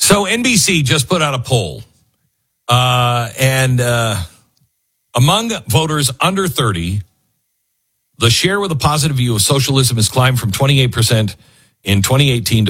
So NBC just put out a poll, and among voters under 30, the share with a positive view of socialism has climbed from 28% in 2018